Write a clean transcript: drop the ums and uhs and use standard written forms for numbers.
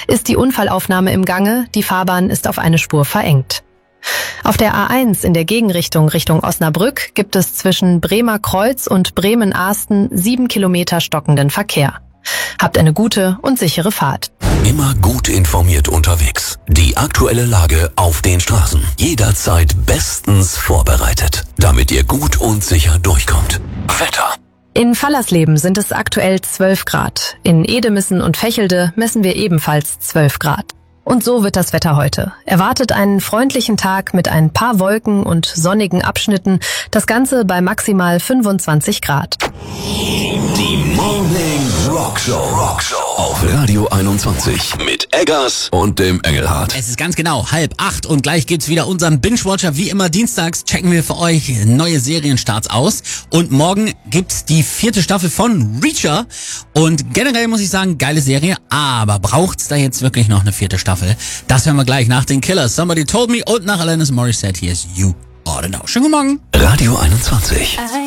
ist die Unfallaufnahme im Gange, die Fahrbahn ist auf eine Spur verengt. Auf der A1 in der Gegenrichtung Richtung Osnabrück gibt es zwischen Bremer Kreuz und Bremen-Ahsten 7 Kilometer stockenden Verkehr. Habt eine gute und sichere Fahrt. Immer gut informiert unterwegs. Die aktuelle Lage auf den Straßen. Jederzeit bestens vorbereitet, damit ihr gut und sicher durchkommt. Wetter. In Fallersleben sind es aktuell 12 Grad. In Edemissen und Vechelde messen wir ebenfalls 12 Grad. Und so wird das Wetter heute. Erwartet einen freundlichen Tag mit ein paar Wolken und sonnigen Abschnitten. Das Ganze bei maximal 25 Grad. Die Morning Rockshow auf Radio 21 mit Eggers und dem Engelhardt. Es ist ganz genau 7:30 und gleich gibt's wieder unseren Binge-Watcher. Wie immer dienstags checken wir für euch neue Serienstarts aus. Und morgen gibt's die 4. Staffel von Reacher. Und generell muss ich sagen, geile Serie. Aber braucht's da jetzt wirklich noch eine 4. Staffel? Das hören wir gleich nach den Killers. Somebody Told Me und nach Alanis Morissette. Hier ist You Oughta Know. Schönen guten Morgen. Radio 21.